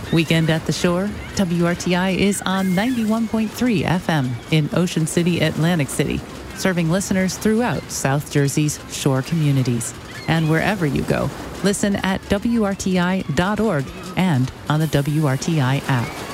Weekend at the Shore, WRTI is on 91.3 FM in Ocean City, Atlantic City, serving listeners throughout South Jersey's shore communities. And wherever you go, listen at WRTI.org and on the WRTI app.